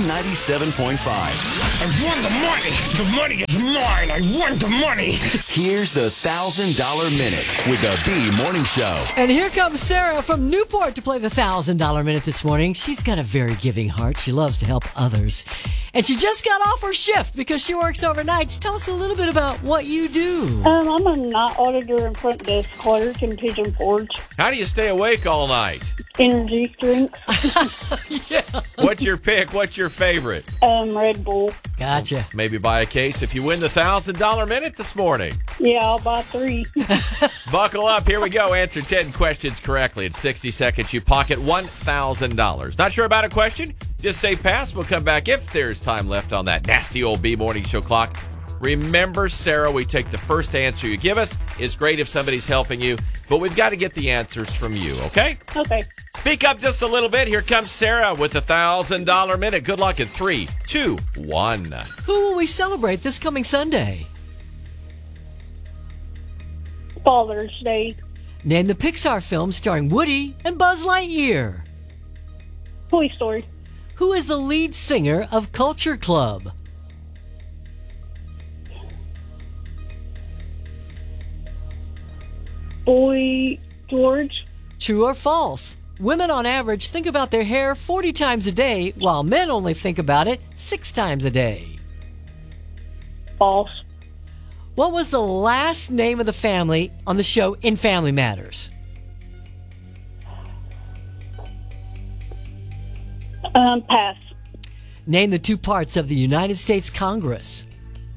B97.5. I won the money. The money is mine. I won the money. Here's the $1,000 Minute with the B Morning Show. And here comes Sarah from Newport to play the $1,000 Minute this morning. She's got a very giving heart. She loves to help others. And she just got off her shift because she works overnights. Tell us a little bit about what you do. I'm a night auditor and front desk clerk in Pigeon Forge. How do you stay awake all night? Energy drinks. Yeah. What's your pick? What's your favorite? Red Bull. Gotcha. Maybe buy a case if you win the $1,000 Minute this morning. Yeah, I'll buy 3. Buckle up. Here we go. Answer 10 questions correctly. In 60 seconds, you pocket $1,000. Not sure about a question? Just say pass. We'll come back if there's time left on that nasty old B Morning Show clock. Remember, Sarah, we take the first answer you give us. It's great if somebody's helping you, but we've got to get the answers from you, okay? Okay. Speak up just a little bit. Here comes Sarah with the $1,000 Minute. Good luck in 3, 2, 1. Who will we celebrate this coming Sunday? Father's Day. Name the Pixar film starring Woody and Buzz Lightyear. Toy Story. Who is the lead singer of Culture Club? Boy George. True or false? Women on average think about their hair 40 times a day, while men only think about it 6 times a day. False. What was the last name of the family on the show In Family Matters? Pass. Name the 2 parts of the United States Congress.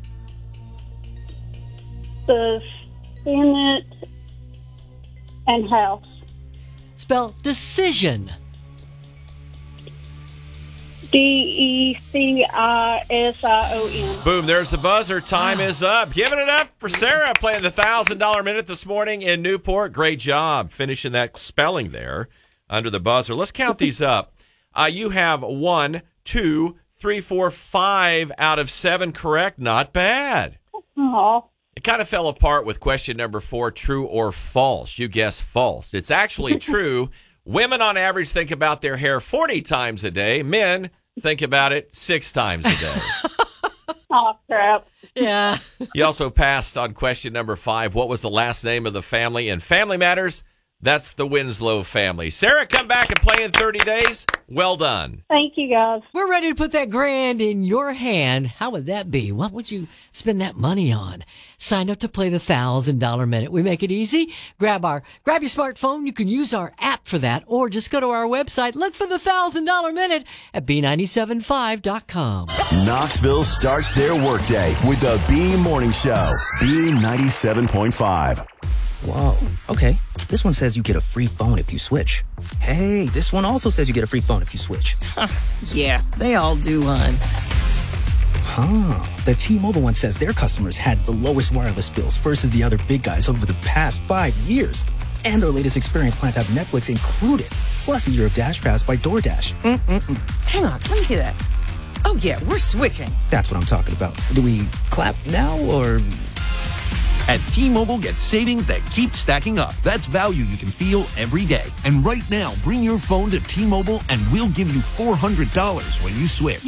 The Senate and House. Spell decision. DECISION. Boom, there's the buzzer. Time is up. Giving it up for Sarah playing the $1,000 Minute this morning in Newport. Great job finishing that spelling there under the buzzer. Let's count these up. You have 1, 2, 3, 4, 5 out of 7 correct. Not bad. Aw. It kind of fell apart with question number 4, true or false. You guessed false. It's actually true. Women on average think about their hair 40 times a day. Men think about it 6 times a day. Oh, crap. Yeah. You also passed on question number 5. What was the last name of the family in Family Matters? That's the Winslow family. Sarah, come back and play in 30 days. Well done. Thank you, guys. We're ready to put that grand in your hand. How would that be? What would you spend that money on? Sign up to play the $1,000 Minute. We make it easy. Grab your smartphone. You can use our app for that, or just go to our website. Look for the $1,000 Minute at B975.com. Knoxville starts their workday with the B Morning Show. B97.5. Whoa, okay. This one says you get a free phone if you switch. Hey, this one also says you get a free phone if you switch. Yeah, they all do, hon. The T-Mobile one says their customers had the lowest wireless bills versus the other big guys over the past 5 years. And their latest experience plans have Netflix included, plus a year of Dash Pass by DoorDash. Hang on, let me see that. Oh, yeah, we're switching. That's what I'm talking about. Do we clap now, or... At T-Mobile, get savings that keep stacking up. That's value you can feel every day. And right now, bring your phone to T-Mobile and we'll give you $400 when you switch.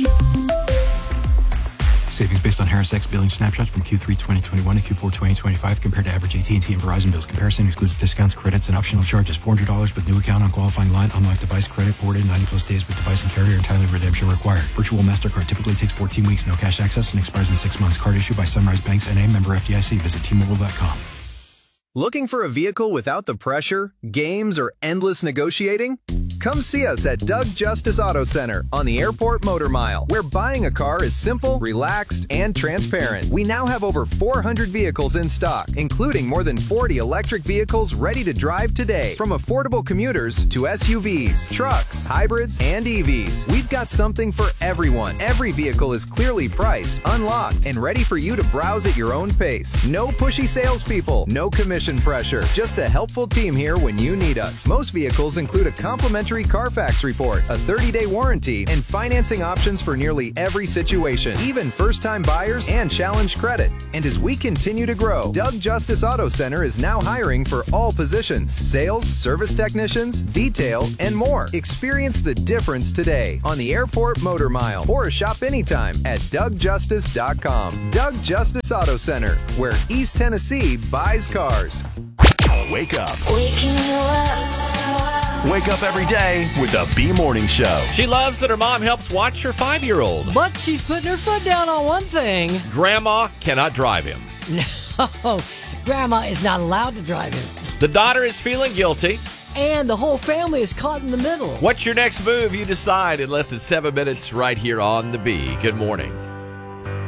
Savings based on Harris X billing snapshots from Q3 2021 to Q4 2025 compared to average AT&T and Verizon bills. Comparison excludes discounts, credits, and optional charges. $400 with new account on qualifying line. Unlock device credit ported 90 plus days with device and carrier. Entirely redemption required. Virtual MasterCard typically takes 14 weeks. No cash access and expires in 6 months. Card issued by Sunrise Banks N.A. Member FDIC. Visit T-Mobile.com. Looking for a vehicle without the pressure, games, or endless negotiating? Come see us at Doug Justice Auto Center on the Airport Motor Mile, where buying a car is simple, relaxed, and transparent. We now have over 400 vehicles in stock, including more than 40 electric vehicles ready to drive today. From affordable commuters to SUVs, trucks, hybrids, and EVs, we've got something for everyone. Every vehicle is clearly priced, unlocked, and ready for you to browse at your own pace. No pushy salespeople, no commission mission pressure. Just a helpful team here when you need us. Most vehicles include a complimentary Carfax report, a 30-day warranty, and financing options for nearly every situation, even first-time buyers and challenge credit. And as we continue to grow, Doug Justice Auto Center is now hiring for all positions: sales, service technicians, detail, and more. Experience the difference today on the Airport Motor Mile or shop anytime at DougJustice.com. Doug Justice Auto Center, where East Tennessee buys cars. Wake up. Waking you up. Wake up every day with the B Morning Show. She loves that her mom helps watch her 5-year-old. But she's putting her foot down on one thing. Grandma cannot drive him. No, Grandma is not allowed to drive him. The daughter is feeling guilty. And the whole family is caught in the middle. What's your next move? You decide in less than 7 minutes right here on The B. Good morning.